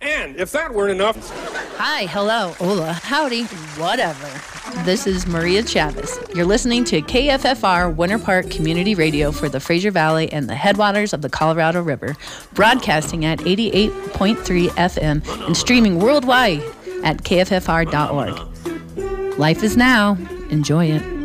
And if that weren't enough... Hi, hello, hola, howdy, whatever. This is Maria Chavez. You're listening to KFFR Winter Park Community Radio for the Fraser Valley and the headwaters of the Colorado River, broadcasting at 88.3 FM and streaming worldwide at kffr.org. Life is now. Enjoy it.